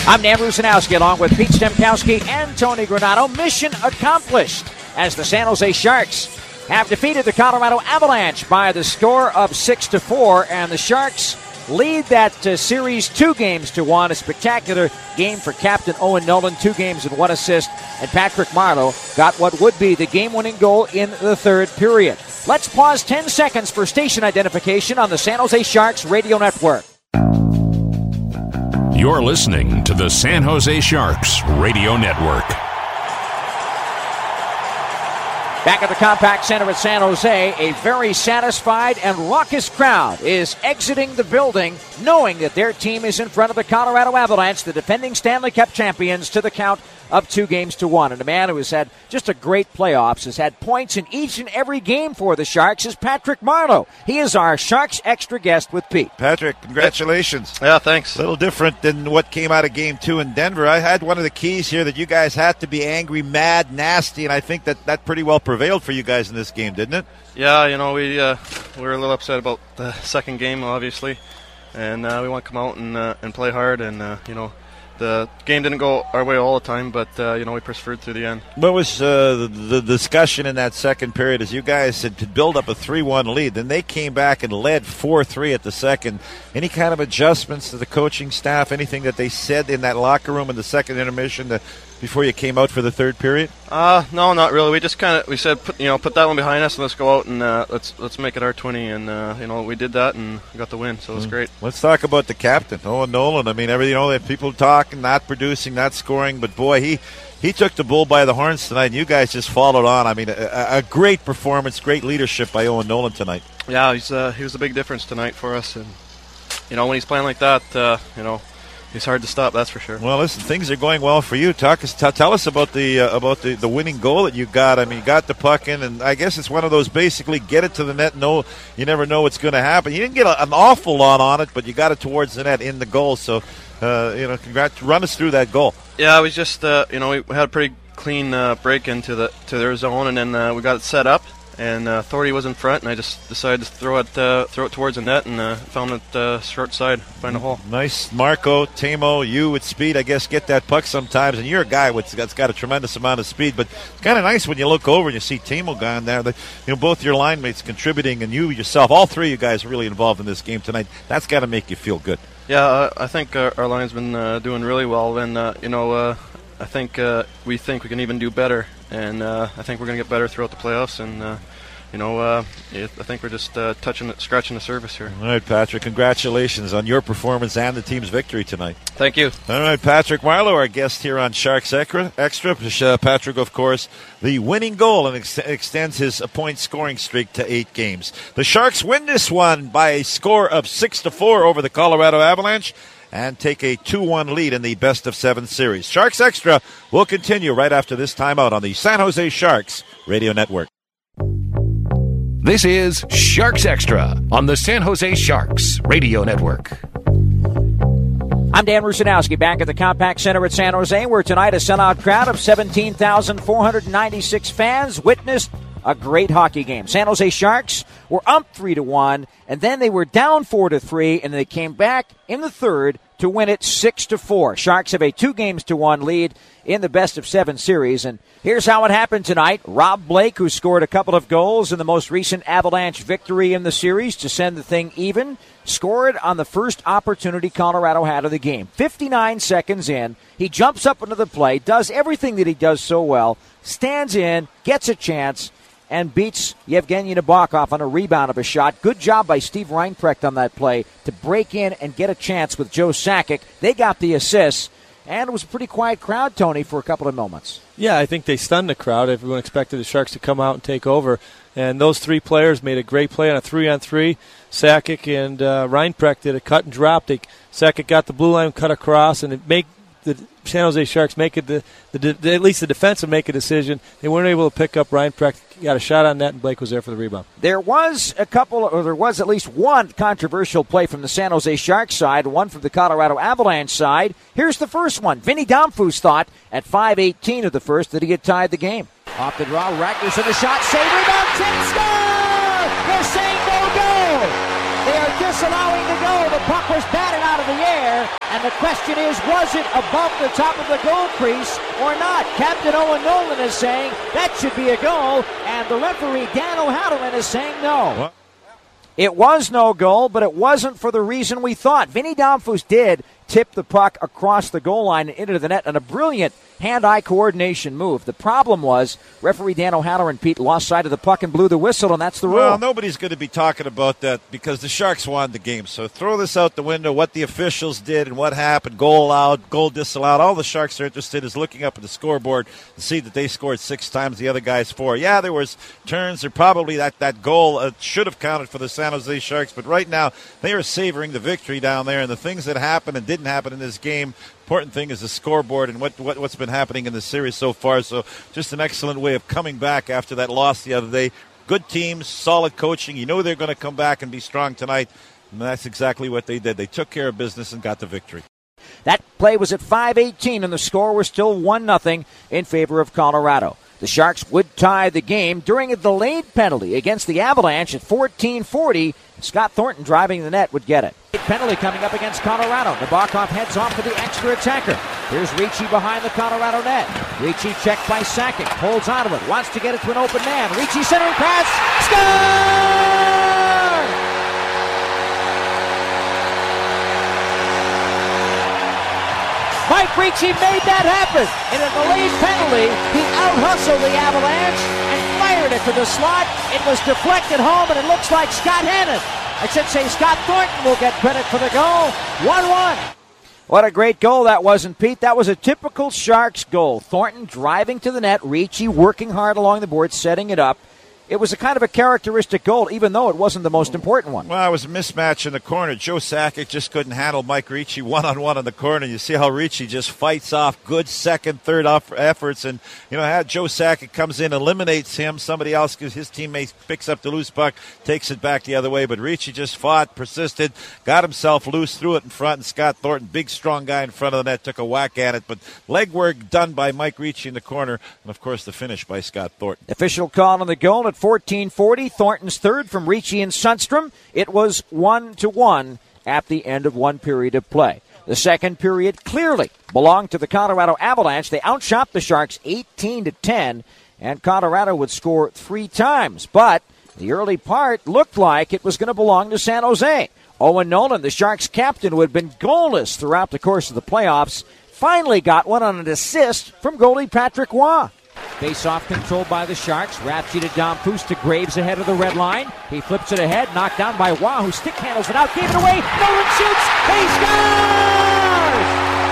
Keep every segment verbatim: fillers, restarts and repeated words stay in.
I'm Dan Rusanowski along with Pete Stemkowski and Tony Granato. Mission accomplished as the San Jose Sharks have defeated the Colorado Avalanche by the score of six to four, and the Sharks lead that uh, series two games to one. A spectacular game for Captain Owen Nolan, two games and one assist, and Patrick Marleau got what would be the game-winning goal in the third period. Let's pause ten seconds for station identification on the San Jose Sharks radio network. You're listening to the San Jose Sharks radio network. Back at the Compaq Center at San Jose, a very satisfied and raucous crowd is exiting the building, knowing that their team is in front of the Colorado Avalanche, the defending Stanley Cup champions, to the count of two games to one. And a man who has had just a great playoffs, has had points in each and every game for the Sharks, is Patrick Marleau. He is our Sharks Extra guest with Pete. Patrick, congratulations. Yeah, thanks. A little different than what came out of game two in Denver. I had one of the keys here that you guys had to be angry, mad, nasty, and I think that that pretty well prevailed for you guys in this game, didn't it? Yeah, you know, we uh, we were a little upset about the second game, obviously, and uh, we want to come out and uh, and play hard, and uh, you know, the game didn't go our way all the time, but uh, you know, we persevered through the end. What was uh, the, the discussion in that second period as you guys had to build up a three one lead? Then they came back and led four three at the second. Any kind of adjustments to the coaching staff? Anything that they said in that locker room in the second intermission to, before you came out for the third period? Uh, no, not really. We just kind of we said, put, you know, put that one behind us and let's go out and uh, let's let's make it our twenty. And uh, you know, we did that and we got the win, so it was mm. great. Let's talk about the captain, Owen Nolan. I mean, every you know, they have people talking, not producing, not scoring, but boy, he he took the bull by the horns tonight. And you guys just followed on. I mean, a, a great performance, great leadership by Owen Nolan tonight. Yeah, he's uh, he was a big difference tonight for us, and you know, when he's playing like that, uh, you know, he's hard to stop, that's for sure. Well, listen, things are going well for you. Talk us, t- tell us about the uh, about the, the winning goal that you got. I mean, you got the puck in, and I guess it's one of those basically get it to the net. No, you never know what's going to happen. You didn't get a, an awful lot on it, but you got it towards the net in the goal. So, uh, you know, congrats. Run us through that goal. Yeah, we just, uh, you know, we had a pretty clean uh, break into the to their zone, and then uh, we got it set up. And uh, Thornton was in front, and I just decided to throw it uh, throw it towards the net, and uh, found it uh, short side, find a hole. Nice. Marco, Tamo, you with speed, I guess, get that puck sometimes, and you're a guy that's got a tremendous amount of speed, but it's kind of nice when you look over and you see Tamo gone there. The, you know, both your line mates contributing, and you yourself, all three of you guys are really involved in this game tonight. That's got to make you feel good. Yeah, uh, I think our, our line's been uh, doing really well, and, uh, you know, uh, I think uh, we think we can even do better, and uh, I think we're going to get better throughout the playoffs, and uh, You know, uh, I think we're just uh, touching, scratching the surface here. All right, Patrick, congratulations on your performance and the team's victory tonight. Thank you. All right, Patrick Marleau, our guest here on Sharks Extra. Extra. Uh, Patrick, of course, the winning goal and ex- extends his point scoring streak to eight games. The Sharks win this one by a score of six to four over the Colorado Avalanche and take a two one lead in the best of seven series. Sharks Extra will continue right after this timeout on the San Jose Sharks Radio Network. This is Sharks Extra on the San Jose Sharks Radio Network. I'm Dan Rusanowski back at the Compaq Center at San Jose, where tonight a sellout crowd of seventeen thousand four hundred ninety-six fans witnessed a great hockey game. San Jose Sharks were up three to one, and then they were down four to three, and they came back in the third to win it six to four. Sharks have a two games to one lead in the best of seven series, and here's how it happened tonight. Rob Blake, who scored a couple of goals in the most recent Avalanche victory in the series to send the thing even, scored on the first opportunity Colorado had of the game. fifty-nine seconds in, he jumps up into the play, does everything that he does so well, stands in, gets a chance, and beats Yevgeny Nabokov on a rebound of a shot. Good job by Steve Reinprecht on that play to break in and get a chance with Joe Sakic. They got the assists, and it was a pretty quiet crowd, Tony, for a couple of moments. Yeah, I think they stunned the crowd. Everyone expected the Sharks to come out and take over, and those three players made a great play on a three-on-three. Sakic and uh, Reinprecht did a cut and drop. They, Sakic got the blue line, cut across, and it made the San Jose Sharks make it the, the, the at least the defensive make a decision. They weren't able to pick up Reinprecht. Got a shot on net, and Blake was there for the rebound. There was a couple, or there was at least one controversial play from the San Jose Sharks side, one from the Colorado Avalanche side. Here's the first one. Vinny Domfus thought at five eighteen of the first that he had tied the game. Off the draw, Ragnarsson the shot, save, rebound, ten, score! They're saying no go. They are disallowing the goal. The puck was batted out of the air. And the question is, was it above the top of the goal crease or not? Captain Owen Nolan is saying that should be a goal, and the referee, Dan O'Halloran, is saying no. What? It was no goal, but it wasn't for the reason we thought. Vinny Damphousse did tip the puck across the goal line and into the net on a brilliant hand-eye coordination move. The problem was referee Dan O'Halloran, Pete, lost sight of the puck and blew the whistle, and that's the rule. Well, nobody's going to be talking about that because the Sharks won the game. So throw this out the window, what the officials did and what happened, goal allowed, goal disallowed. All the Sharks are interested is looking up at the scoreboard and see that they scored six times, the other guys four. Yeah, there was turns. There probably that, that goal uh, should have counted for the San Jose Sharks, but right now they are savoring the victory down there, and the things that happened and didn't happen in this game. Important thing is the scoreboard and what, what, what's been happening in the series so far. So just an excellent way of coming back after that loss the other day. Good teams, solid coaching. You know they're going to come back and be strong tonight. And that's exactly what they did. They took care of business and got the victory. That play was at five eighteen, and the score was still one nothing in favor of Colorado. The Sharks would tie the game during a delayed penalty against the Avalanche at fourteen forty. Scott Thornton driving the net would get it. Penalty coming up against Colorado. Nabokov heads off to the extra attacker. Here's Ricci behind the Colorado net. Ricci checked by Sakic. Holds onto it. Wants to get it to an open man. Ricci centering pass. Score! Mike Ricci made that happen. In a delayed penalty, he out-hustled the Avalanche and fired it to the slot. It was deflected home, and it looks like Scott Hannon, I should say Scott Thornton, will get credit for the goal. one one. What a great goal that wasn't, Pete. That was a typical Sharks goal. Thornton driving to the net, Ricci working hard along the board, setting it up. It was a kind of a characteristic goal, even though it wasn't the most important one. Well, it was a mismatch in the corner. Joe Sakic just couldn't handle Mike Ricci one-on-one in the corner. You see how Ricci just fights off good second, third efforts. And, you know, how Joe Sakic comes in, eliminates him. Somebody else, his teammate, picks up the loose puck, takes it back the other way. But Ricci just fought, persisted, got himself loose, threw it in front. And Scott Thornton, big, strong guy in front of the net, took a whack at it. But leg work done by Mike Ricci in the corner. And, of course, the finish by Scott Thornton. Official call on the goal at fourteen forty. Thornton's third from Ricci and Sundstrom. It was one to one at the end of one period of play. The second period clearly belonged to the Colorado Avalanche. They outshot the Sharks eighteen to ten, and Colorado would score three times. But the early part looked like it was going to belong to San Jose. Owen Nolan, the Sharks captain, who had been goalless throughout the course of the playoffs, finally got one on an assist from goalie Patrick Roy. Face-off controlled by the Sharks. Rapchi to Damphousse to Graves ahead of the red line. He flips it ahead, knocked down by Roy, who stick handles it out, gave it away. Nolan shoots. He scores!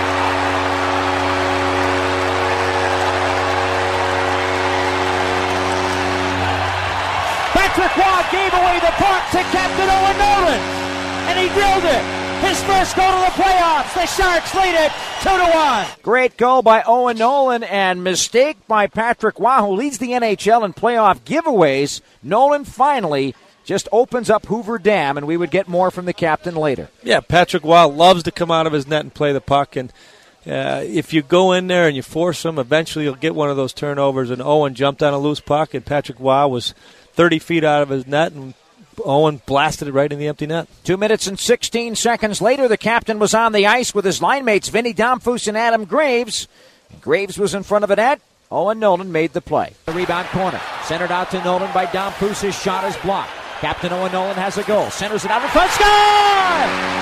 Patrick Roy gave away the puck to Captain Owen Nolan, and he drilled it. His first goal to the playoffs. The Sharks lead it two to one. Great goal by Owen Nolan and mistake by Patrick Roy, who leads the N H L in playoff giveaways. Nolan finally just opens up Hoover Dam, and we would get more from the captain later. Yeah, Patrick Roy loves to come out of his net and play the puck, and uh, if you go in there and you force him, eventually you'll get one of those turnovers, and Owen jumped on a loose puck, and Patrick Roy was thirty feet out of his net, and Owen blasted it right in the empty net. Two minutes and sixteen seconds later, the captain was on the ice with his line mates, Vinny Damphousse and Adam Graves. Graves was in front of the net. Owen Nolan made the play. The rebound corner. Centered out to Nolan by Damphousse. His shot is blocked. Captain Owen Nolan has a goal. Centers it out in front. Score!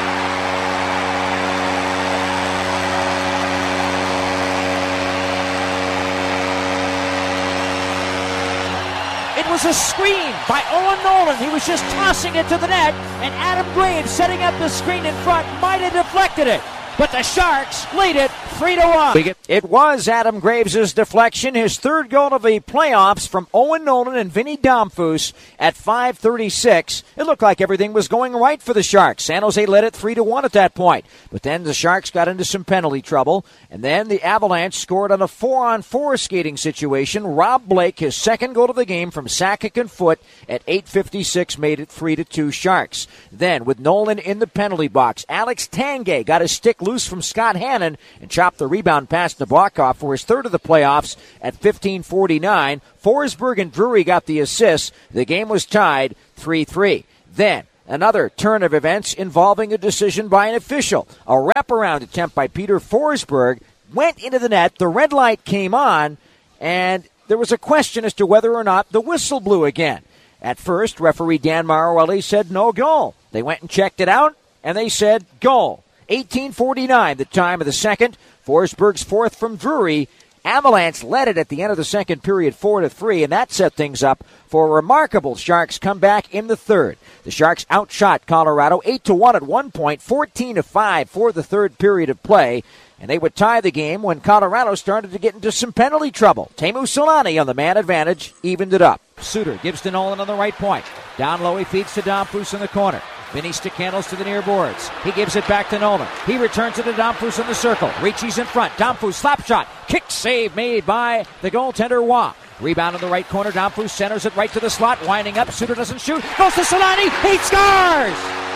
It was a screen by Owen Nolan. He was just tossing it to the net, and Adam Graves, setting up the screen in front, might have deflected it. But the Sharks lead it three to one. It was Adam Graves' deflection, his third goal of the playoffs from Owen Nolan and Vinny Damphousse at five thirty-six. It looked like everything was going right for the Sharks. San Jose led it three to one at that point. But then the Sharks got into some penalty trouble, and then the Avalanche scored on a four-on-four skating situation. Rob Blake, his second goal of the game from Sakic and Foot at eight fifty-six, made it three to two Sharks. Then, with Nolan in the penalty box, Alex Tanguay got his stick loose from Scott Hannon and chopped the rebound past Nabokov for his third of the playoffs at fifteen forty-nine. Forsberg and Drury got the assists. The game was tied three three. Then, Another turn of events involving a decision by an official. A wraparound attempt by Peter Forsberg went into the net. The red light came on, and there was a question as to whether or not the whistle blew again. At first, referee Dan Marowelli said no goal. They went and checked it out, and they said goal. eighteen forty-nine, the time of the second. Forsberg's fourth from Drury. Avalanche led it at the end of the second period four to three, and that set things up for a remarkable Sharks comeback in the third. The Sharks outshot Colorado eight to one at one point, fourteen to five for the third period of play, and they would tie the game when Colorado started to get into some penalty trouble. Teemu Selanne on the man advantage evened it up. Suter gives to Nolan on the right point. Down low he feeds to Domfus in the corner. Vinny Sticandles to the near boards. He gives it back to Nolan. He returns it to Domfus in the circle. Ricci's in front. Domfus slap shot. Kick save made by the goaltender Waugh. Rebound in the right corner. Domfus centers it right to the slot. Winding up. Suter doesn't shoot. Goes to Selanne. He scores!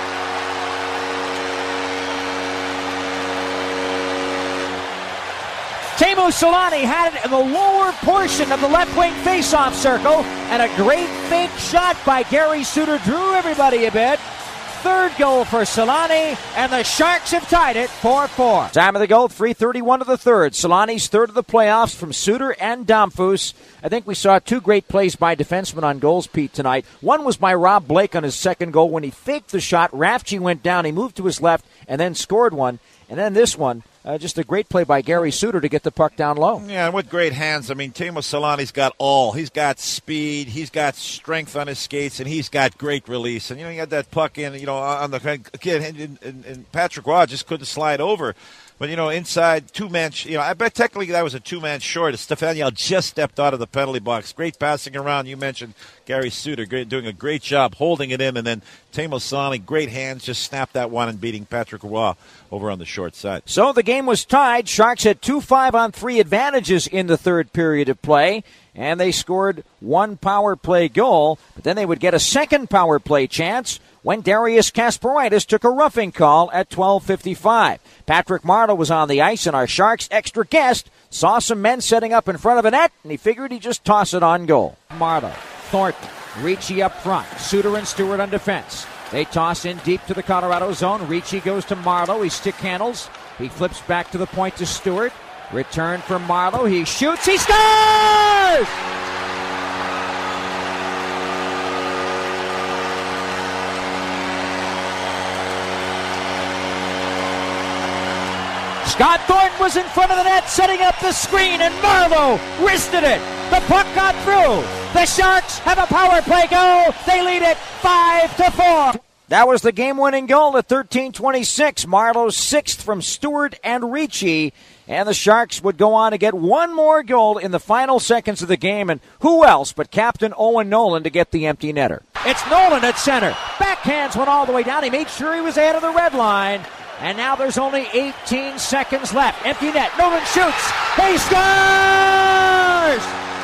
Teemu Selanne had it in the lower portion of the left wing faceoff circle, and a great fake shot by Gary Suter drew everybody a bit. Third goal for Selanne, and the Sharks have tied it four four. Time of the goal, three thirty-one of the third. Solanne's third of the playoffs from Suter and Domfus. I think we saw two great plays by defensemen on goals, Pete, tonight. One was by Rob Blake on his second goal when he faked the shot. Rafchi went down, he moved to his left, and then scored one. And then this one, uh, just a great play by Gary Suter to get the puck down low. Yeah, and with great hands. I mean, Teemu Selanne's got all. He's got speed, he's got strength on his skates, and he's got great release. And, you know, you had that puck in, you know, on the kid, and, and, and Patrick Waugh just couldn't slide over. But, you know, inside, two-man, you know, I bet technically that was a two-man short. Stefaniel just stepped out of the penalty box. Great passing around. You mentioned Gary Suter great, doing a great job holding it in. And then Teemu Selanne, great hands, just snapped that one and beating Patrick Waugh over on the short side. So the game was tied. Sharks had two five on three advantages in the third period of play. And they scored one power play goal. But then they would get a second power play chance when Darius Kasparaitis took a roughing call at twelve fifty-five. Patrick Marleau was on the ice, and our Sharks extra guest saw some men setting up in front of a net, and he figured he'd just toss it on goal. Marleau, Thornton, Ricci up front, Suter and Stewart on defense. They toss in deep to the Colorado zone. Ricci goes to Marleau. He stick handles. He flips back to the point to Stewart. Return from Marleau. He shoots. He scores! Scott Thornton was in front of the net, setting up the screen, and Marleau wristed it. The puck got through. The Sharks have a power play goal. They lead it five to four. That was the game-winning goal at thirteen twenty-six. Marleau's sixth from Stewart and Ricci. And the Sharks would go on to get one more goal in the final seconds of the game. And who else but Captain Owen Nolan to get the empty netter? It's Nolan at center. Backhands went all the way down. He made sure he was ahead of the red line. And now there's only eighteen seconds left. Empty net. Nolan shoots. He scores!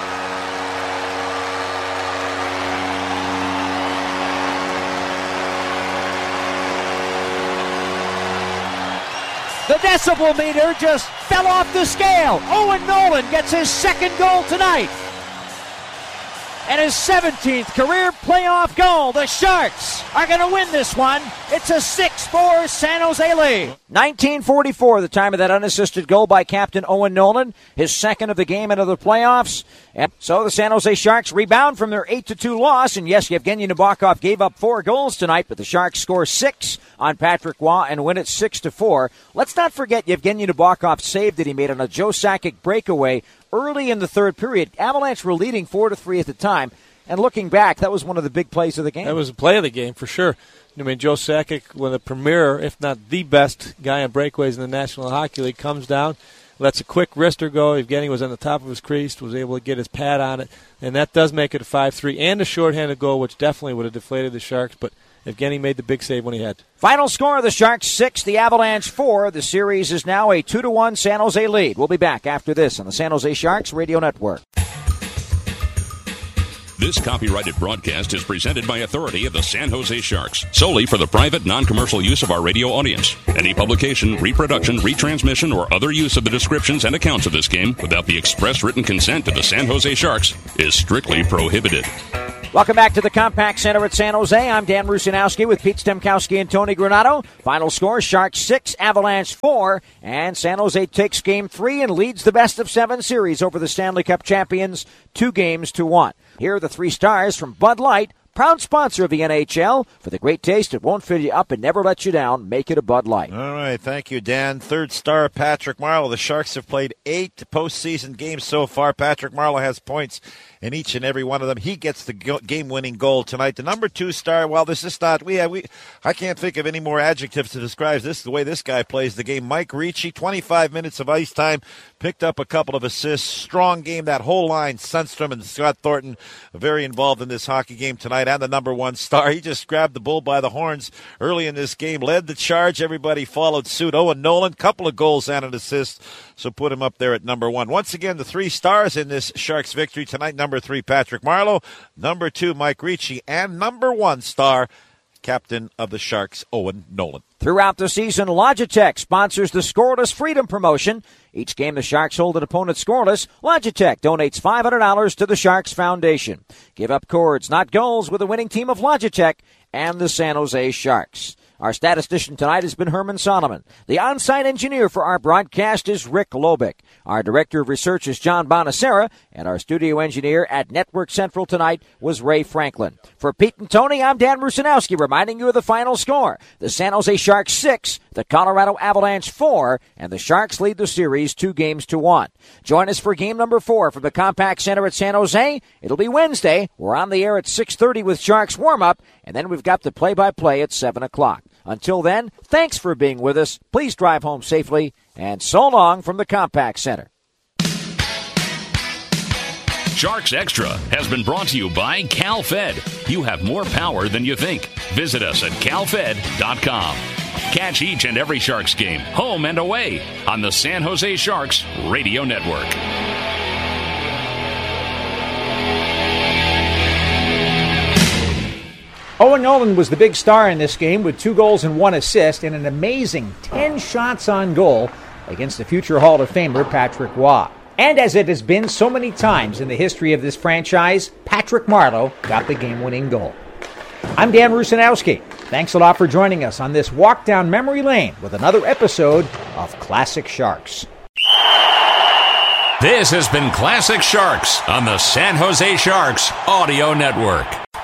The decibel meter just fell off the scale. Owen Nolan gets his second goal tonight. And his seventeenth career playoff goal. The Sharks are going to win this one. It's a six four San Jose lead. nineteen forty-four, the time of that unassisted goal by Captain Owen Nolan. His second of the game and of the playoffs. And so the San Jose Sharks rebound from their eight to two loss. And yes, Yevgeny Nabokov gave up four goals tonight, but the Sharks score six on Patrick Waugh and win it six to four. Let's not forget Yevgeny Nabokov's save that he made on a Joe Sakic breakaway early in the third period. Avalanche were leading four to three at the time. And looking back, that was one of the big plays of the game. That was a play of the game for sure. I mean, Joe Sakic, one of the premier, if not the best guy on breakaways in the National Hockey League, comes down, lets a quick wrister go. Evgeny was on the top of his crease, was able to get his pad on it, and that does make it a five three and a shorthanded goal, which definitely would have deflated the Sharks, but Evgeny made the big save when he had to. Final score, the Sharks six, the Avalanche four. The series is now a two to one San Jose lead. We'll be back after this on the San Jose Sharks Radio Network. This copyrighted broadcast is presented by authority of the San Jose Sharks, solely for the private, non-commercial use of our radio audience. Any publication, reproduction, retransmission, or other use of the descriptions and accounts of this game without the express written consent of the San Jose Sharks is strictly prohibited. Welcome back to the Compact Center at San Jose. I'm Dan Rusanowski with Pete Stemkowski and Tony Granato. Final score, Sharks six, Avalanche four, and San Jose takes game three and leads the best of seven series over the Stanley Cup champions two games to one. Here are the three stars from Bud Light, proud sponsor of the N H L. For the great taste, it won't fill you up and never let you down. Make it a Bud Light. All right, thank you, Dan. Third star, Patrick Marleau. The Sharks have played eight postseason games so far. Patrick Marleau has points in each and every one of them. He gets the go- game-winning goal tonight. The number two star, well, this is not, we, we, I can't think of any more adjectives to describe this, the way this guy plays the game. Mike Ricci, twenty-five minutes of ice time, picked up a couple of assists. Strong game, that whole line. Sundstrom and Scott Thornton very involved in this hockey game tonight. And the number one star, he just grabbed the bull by the horns early in this game, led the charge. Everybody followed suit. Owen Nolan, couple of goals and an assist, so put him up there at number one. Once again, the three stars in this Sharks victory tonight. Number three, Patrick Marleau. Number two, Mike Ricci. And number one star, captain of the Sharks, Owen Nolan. Throughout the season, Logitech sponsors the Scoreless Freedom Promotion. Each game the Sharks hold an opponent scoreless, Logitech donates five hundred dollars to the Sharks Foundation. Give up cords, not goals, with a winning team of Logitech and the San Jose Sharks. Our statistician tonight has been Herman Solomon. The on-site engineer for our broadcast is Rick Lobick. Our director of research is John Bonacera, and our studio engineer at Network Central tonight was Ray Franklin. For Pete and Tony, I'm Dan Rusanowski, reminding you of the final score. The San Jose Sharks six, the Colorado Avalanche four, and the Sharks lead the series two games to one. Join us for game number four from the Compact Center at San Jose. It'll be Wednesday. We're on the air at six thirty with Sharks warm-up, and then we've got the play-by-play at seven o'clock. Until then, thanks for being with us. Please drive home safely, and so long from the Compact Center. Sharks Extra has been brought to you by CalFed. You have more power than you think. Visit us at cal fed dot com. Catch each and every Sharks game, home and away, on the San Jose Sharks Radio Network. Owen Nolan was the big star in this game with two goals and one assist and an amazing ten shots on goal against the future Hall of Famer Patrick Roy. And as it has been so many times in the history of this franchise, Patrick Marleau got the game-winning goal. I'm Dan Rusanowski. Thanks a lot for joining us on this walk down memory lane with another episode of Classic Sharks. This has been Classic Sharks on the San Jose Sharks Audio Network.